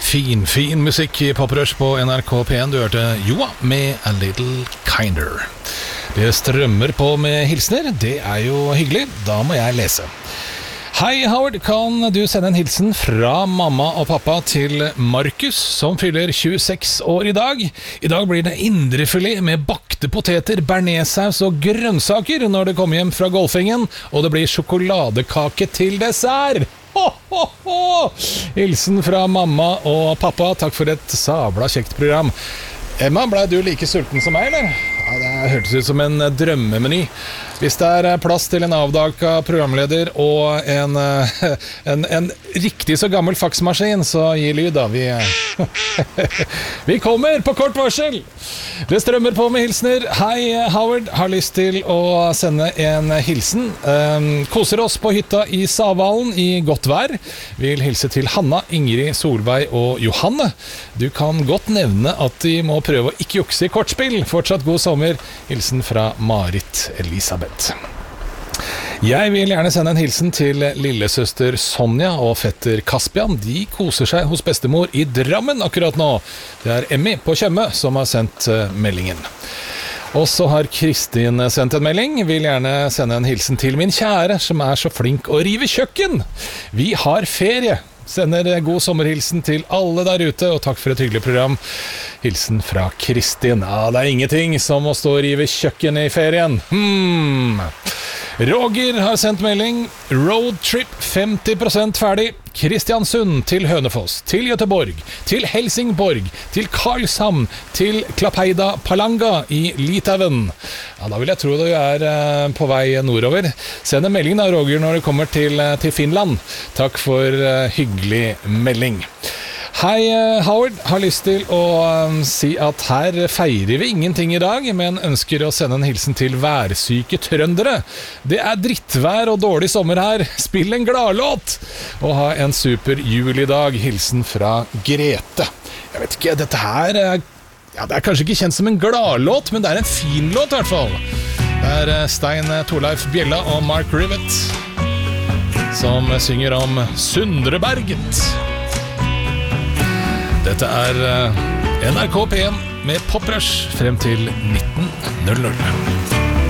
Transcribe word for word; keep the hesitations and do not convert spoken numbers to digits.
Fin, fin musikk i Poprush på N R K P en. Du hørte Joa med A Little Kinder. Det strømmer på med hilsener. Det er jo hyggelig. Da må jeg lese. Hei Howard, kan du sende en hilsen fra mamma og pappa til Markus, som fyller tjueseks år i dag? I dag blir det indrefilet med bakte poteter, bearnéssaus og grønnsaker når det kommer hjem fra golfingen, og det blir sjokoladekake til dessert. Ho, ho, ho! Hilsen fra mamma og pappa. Takk for et sabla kjekt program. Emma, ble du like sulten som meg, eller? Ja, det hørtes ut som en drømmemeny. Hvis det er plass til en avdaka programleder og en, en, en riktig så gammel faksmaskin, så gi lyd da. Vi, vi kommer på kort varsel. Det strømmer på med hilsener. Hei Howard, har lyst til å sende en hilsen. Um, koser oss på hytta i Savalen i godt vær. Vil hilse til Hanna, Ingrid, Solveig og Johanne. Du kan godt nevne at de må prøve å ikke jukse i kortspill. Fortsatt god sommer. Hilsen fra Marit Elisabeth. Jeg vil gjerne sende en hilsen til lillesøster Sonja og fetter Kaspian. De koser seg hos bestemor i Drammen akkurat nå. Det er Emmy på Tjøme som har sendt meldingen. Og så har Kristin sendt en melding. Vil gjerne sende en hilsen til min kjære som er så flink å rive kjøkken. Vi har ferie. Sender god sommerhilsen til alle der ute, og takk for et hyggelig program. Hilsen fra Kristin. Ja, det er ingenting som å stå og rive kjøkken i ferien. Hmm. Roger har sendt melding. Roadtrip femti prosent ferdig. Kristiansund til Hønefoss, til Göteborg, til Helsingborg, til Karlshamn, til Klapeida Palanga i Litauen. Ja, da vil jeg tro du er eh, på vei nordover. Send en melding da, Roger, når du kommer til, til Finland. Takk for eh, hyggelig melding. Hei Howard, har lyst til å um, si at her feirer vi ingenting i dag, men ønsker å sende en hilsen til værsyke trøndere. Det er drittvær og dårlig sommer her. Spill en gladlåt! Og ha en super jul i dag. Hilsen fra Grete. Jeg vet ikke, dette her er, ja, det er kanskje ikke kjent som en gladlåt, men det er en fin låt i hvert fall. Det er Stein Torleif Bjella og Mark Rivet som synger om Sundreberget. Dette er N R K P en med Poprush frem til nitten null null.